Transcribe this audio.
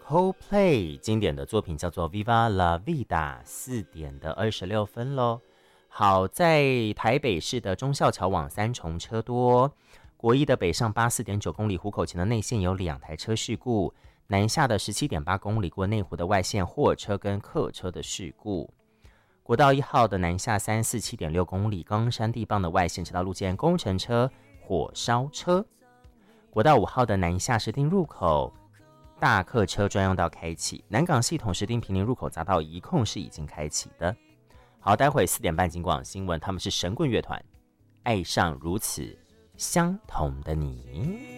Coldplay 经典的作品叫做 Viva La Vida， 4点的26分咯。好，在台北市的忠孝桥往三重车多，国一的北上84.9公里湖口前的内线有2台车事故，南下的17.8公里过内湖的外线货车跟客车的事故。国道1号的南下347.6公里冈山地磅的外线车道路肩工程车、火烧车。国道5号的南下石碇入口大客车专用道开启，南港系统石碇坪林入口匝道一控是已经开启的。好，待会4点半警广新闻，他们是神棍乐团，爱上如此相同的你。